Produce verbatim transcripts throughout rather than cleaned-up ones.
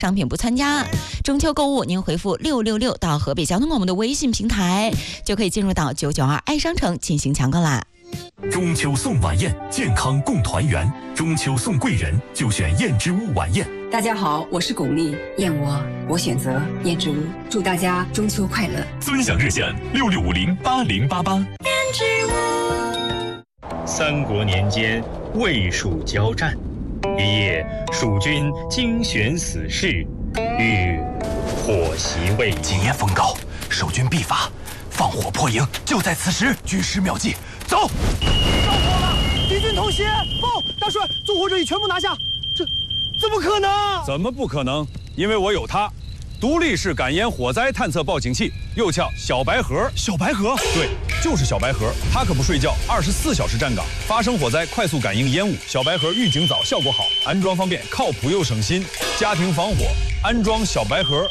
商品不参加。中秋购物，您回复六六六到河北交通广播的微信平台，就可以进入到九九二爱商城进行抢购啦。 中秋送晚宴，健康共团圆。中秋送贵人，就选燕之屋晚宴。 大家好，我是巩俐，燕窝我选择燕之屋。祝大家中秋快乐！ 尊享热线六六五零八零八八。 燕之屋。 三国年间，魏蜀交战，一夜，蜀军精选死士，欲火袭魏。 今夜风高，守军必发，放火破营，就在此时。军师妙计，走！ 着火了！敌军偷袭！报，大帅，纵火者已全部拿下。这怎么可能？ 怎么不可能？因为我有它，独立式感烟火灾探测报警器，又叫小白盒。 小白盒？ 对，就是小白盒。它可不睡觉，二十四小时站岗，发生火灾快速感应烟雾。小白盒预警早，效果好，安装方便，靠谱又省心。家庭防火，安装小白盒。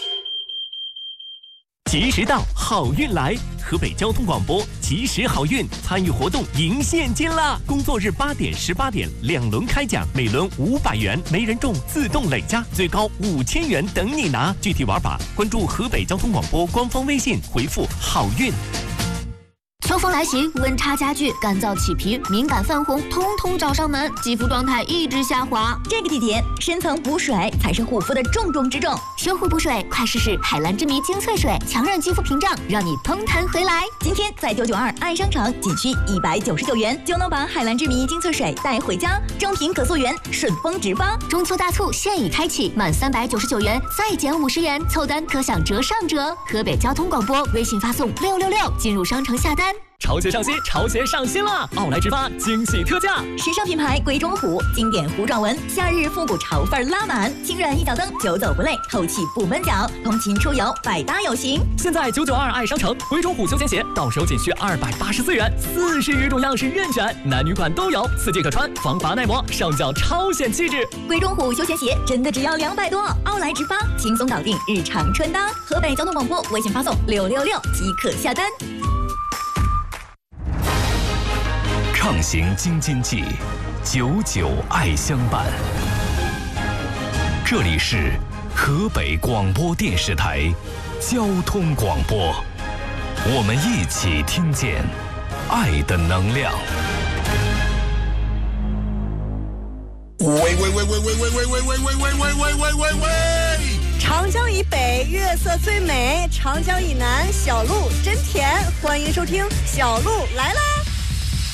吉时到，好运来！河北交通广播吉时好运参与活动赢现金啦！工作日八点、十八点两轮开奖，每轮五百元，没人中自动累加，最高五千元等你拿。具体玩法关注河北交通广播官方微信，回复好运。 秋风来袭，温差加剧，干燥起皮、敏感泛红，通通找上门，肌肤状态一直下滑。 这个季节，深层补水才是护肤的重中之重。 修护补水，快试试海蓝之谜精粹水，强韧肌肤屏障，让你通弹回来。 今天在九九二爱商城，仅需一百九十九元就能把海蓝之谜精粹水带回家，正品可溯源，顺丰直发。 中秋大促现已开启，满三百九十九元再减五十元，凑单可享折上折。河北交通广播微信发送六六六进入商城下单。 潮鞋上新，潮鞋上新了！奥莱直发惊喜特价， 时尚品牌鬼冢虎，经典弧状纹，夏日复古潮范拉满，轻软一脚蹬，久走不累，透气不闷脚，通勤出游百搭有型。 现在九九二爱商城，鬼冢虎休闲鞋到手仅需二百八十四元，四十余种样式任选，男女款都有，四季可穿，防滑耐磨，上脚超显气质。 鬼冢虎休闲鞋真的只要两百多，奥莱直发轻松搞定日常穿搭。河北交通广播微信发送六六六即可下单。 畅行京津冀，久久爱相伴。这里是河北广播电视台交通广播，我们一起听见爱的能量。 喂喂喂喂喂喂喂喂喂喂喂喂喂喂喂喂！ 长江以北月色最美，长江以南小鹿真甜。欢迎收听《小鹿来啦》。